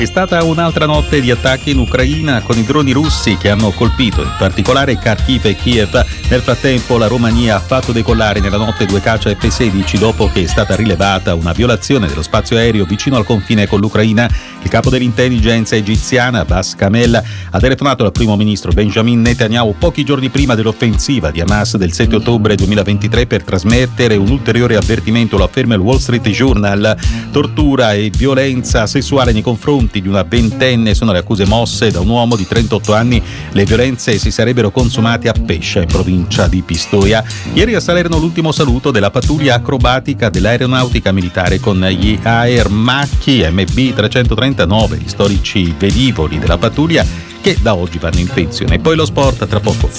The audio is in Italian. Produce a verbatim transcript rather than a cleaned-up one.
È stata un'altra notte di attacchi in Ucraina con i droni russi che hanno colpito in particolare Kharkiv e Kiev. Nel frattempo la Romania ha fatto decollare nella notte due caccia F sedici dopo che è stata rilevata una violazione dello spazio aereo vicino al confine con l'Ucraina. Il capo dell'intelligence egiziana, Abbas Kamel, ha telefonato al primo ministro Benjamin Netanyahu pochi giorni prima dell'offensiva di Hamas del sette ottobre duemilaventitré per trasmettere un ulteriore avvertimento, lo afferma il Wall Street Journal. Tortura e violenza sessuale nei confronti di una ventenne sono le accuse mosse da un uomo di trentotto anni. Le violenze si sarebbero consumate a Pescia, in provincia di Pistoia. Ieri a Salerno l'ultimo saluto della pattuglia acrobatica dell'aeronautica militare con gli Aer Macchi M B trecentotrentanove, gli storici velivoli della pattuglia che da oggi vanno in pensione. E poi lo sport tra poco.